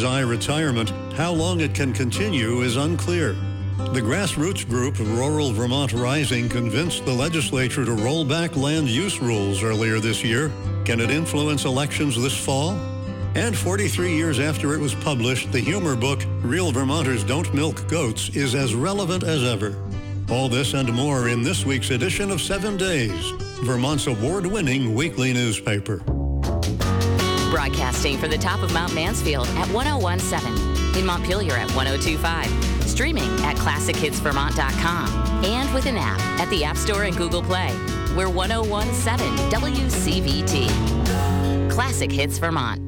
quasi retirement, how long it can continue is unclear. The grassroots group Rural Vermont Rising convinced the legislature to roll back land use rules earlier this year. Can it influence elections this fall? And 43 years after it was published, the humor book Real Vermonters Don't Milk Goats is as relevant as ever. All this and more in this week's edition of 7 Days, Vermont's award-winning weekly newspaper. Broadcasting for the top of Mount Mansfield at 101.7, in Montpelier at 102.5, streaming at ClassicHitsVermont.com, and with an app at the App Store and Google Play. We're 101.7 WCVT. Classic Hits Vermont.